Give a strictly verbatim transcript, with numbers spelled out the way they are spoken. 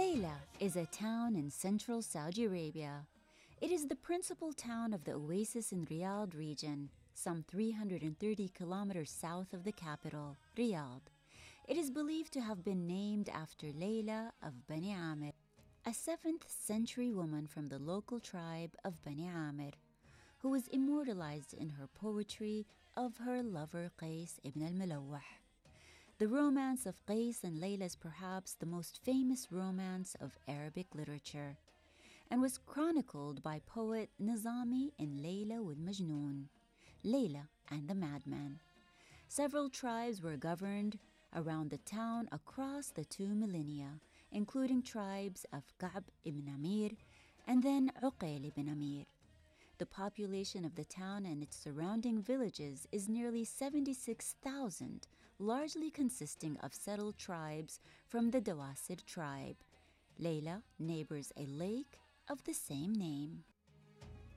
Layla is a town in central Saudi Arabia. It is the principal town of the Oasis in Riyadh region, some three hundred thirty kilometers south of the capital, Riyadh. It is believed to have been named after Layla of Bani Amir, a seventh century woman from the local tribe of Bani Amir, who was immortalized in her poetry of her lover Qais ibn al-Mulawah. The romance of Qais and Layla is perhaps the most famous romance of Arabic literature, and was chronicled by poet Nizami in Layla wal Majnoon, Layla and the Madman. Several tribes were governed around the town across the two millennia, including tribes of Ka'b ibn Amir and then Uqayl ibn Amir. The population of the town and its surrounding villages is nearly seventy-six thousand, largely consisting of settled tribes from the Dawasir tribe. Layla neighbors a lake of the same name.